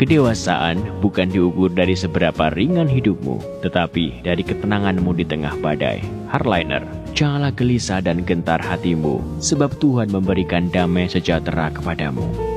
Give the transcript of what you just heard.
Kedewasaan bukan diukur dari seberapa ringan hidupmu, tetapi dari ketenanganmu di tengah badai. Hardliner, janganlah gelisah dan gentar hatimu, sebab Tuhan memberikan damai sejahtera kepadamu.